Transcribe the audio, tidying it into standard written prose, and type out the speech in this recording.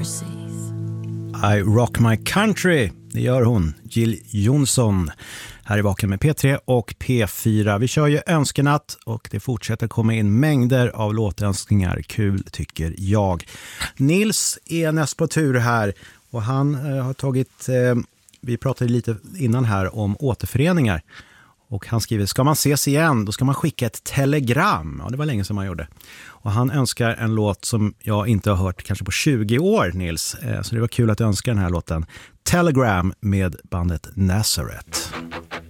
overseas. I rock my country, det gör hon, Jill Johnson. Här är Vaken med P3 och P4. Vi kör ju önskenatt och det fortsätter komma in mängder av låtönskningar. Kul tycker jag. Nils är näst på tur här och han har tagit, vi pratade lite innan här om återföreningar. Och han skriver, ska man ses igen, då ska man skicka ett telegram. Ja, det var länge sedan man gjorde. Och han önskar en låt som jag inte har hört kanske på 20 år, Nils. Så det var kul att önska den här låten. Telegram med bandet Nazareth.